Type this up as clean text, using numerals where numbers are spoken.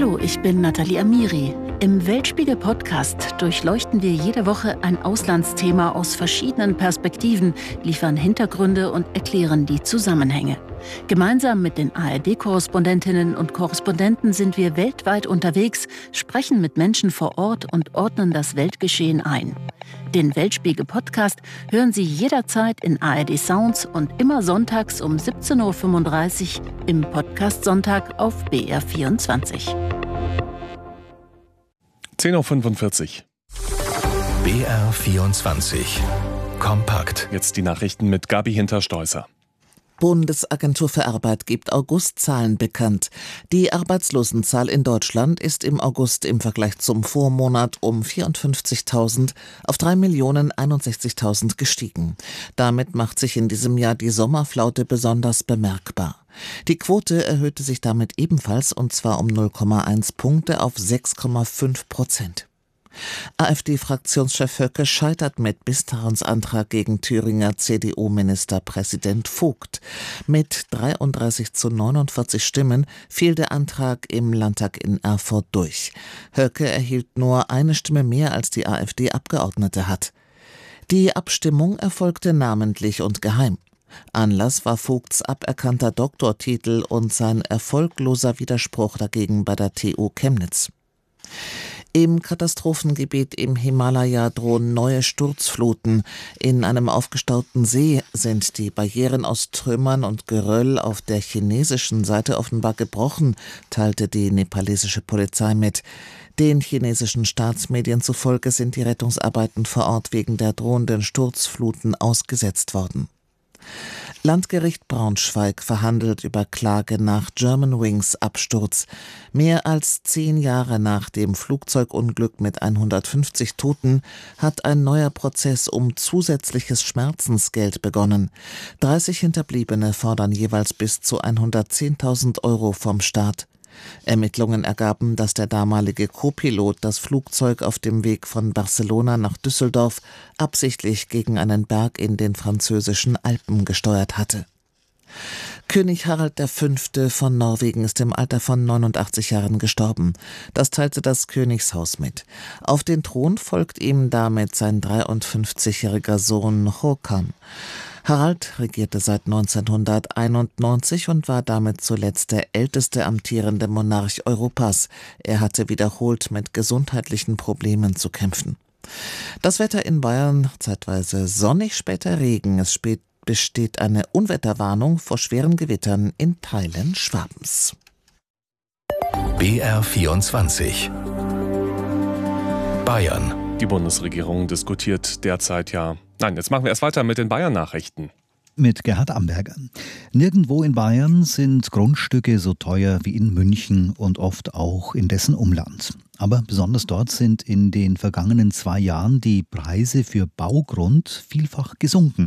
Hallo, ich bin Nathalie Amiri. Im Weltspiegel-Podcast durchleuchten wir jede Woche ein Auslandsthema aus verschiedenen Perspektiven, liefern Hintergründe und erklären die Zusammenhänge. Gemeinsam mit den ARD-Korrespondentinnen und Korrespondenten sind wir weltweit unterwegs, sprechen mit Menschen vor Ort und ordnen das Weltgeschehen ein. Den Weltspiegel-Podcast hören Sie jederzeit in ARD Sounds und immer sonntags um 17.35 Uhr im Podcast Sonntag auf BR24. 10.45 Uhr. BR24 Kompakt. Jetzt die Nachrichten mit Gabi Hinterstoißer. Bundesagentur für Arbeit gibt Augustzahlen bekannt. Die Arbeitslosenzahl in Deutschland ist im August im Vergleich zum Vormonat um 54.000 auf 3.061.000 gestiegen. Damit macht sich in diesem Jahr die Sommerflaute besonders bemerkbar. Die Quote erhöhte sich damit ebenfalls, und zwar um 0,1 Punkte auf 6,5%. AfD-Fraktionschef Höcke scheitert mit Misstrauensantrag gegen Thüringer CDU-Ministerpräsident Vogt. Mit 33:49 Stimmen fiel der Antrag im Landtag in Erfurt durch. Höcke erhielt nur eine Stimme mehr, als die AfD-Abgeordnete hat. Die Abstimmung erfolgte namentlich und geheim. Anlass war Vogts aberkannter Doktortitel und sein erfolgloser Widerspruch dagegen bei der TU Chemnitz. Im Katastrophengebiet im Himalaya drohen neue Sturzfluten. In einem aufgestauten See sind die Barrieren aus Trümmern und Geröll auf der chinesischen Seite offenbar gebrochen, teilte die nepalesische Polizei mit. Den chinesischen Staatsmedien zufolge sind die Rettungsarbeiten vor Ort wegen der drohenden Sturzfluten ausgesetzt worden. Landgericht Braunschweig verhandelt über Klage nach Germanwings Absturz. Mehr als 10 Jahre nach dem Flugzeugunglück mit 150 Toten hat ein neuer Prozess um zusätzliches Schmerzensgeld begonnen. 30 Hinterbliebene fordern jeweils bis zu 110.000 Euro vom Staat. Ermittlungen ergaben, dass der damalige Co-Pilot das Flugzeug auf dem Weg von Barcelona nach Düsseldorf absichtlich gegen einen Berg in den französischen Alpen gesteuert hatte. König Harald V. von Norwegen ist im Alter von 89 Jahren gestorben. Das teilte das Königshaus mit. Auf den Thron folgt ihm damit sein 53-jähriger Sohn Håkon. Harald regierte seit 1991 und war damit zuletzt der älteste amtierende Monarch Europas. Er hatte wiederholt mit gesundheitlichen Problemen zu kämpfen. Das Wetter in Bayern: zeitweise sonnig, später Regen. Es besteht eine Unwetterwarnung vor schweren Gewittern in Teilen Schwabens. BR24 Bayern. Die Bundesregierung diskutiert derzeit jetzt machen wir erst weiter mit den Bayern-Nachrichten. Mit Gerhard Amberger. Nirgendwo in Bayern sind Grundstücke so teuer wie in München und oft auch in dessen Umland. Aber besonders dort sind in den vergangenen 2 Jahren die Preise für Baugrund vielfach gesunken.